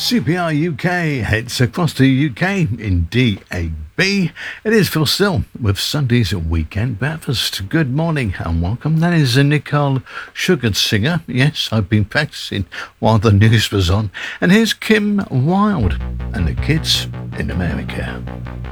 CPR UK heads across the UK in DAB. It is Phil Still with Sunday's Weekend Breakfast. Good morning and welcome. That is Nicole Sugarsinger. Yes, I've been practicing while the news was on. And here's Kim Wilde and the Kids in America.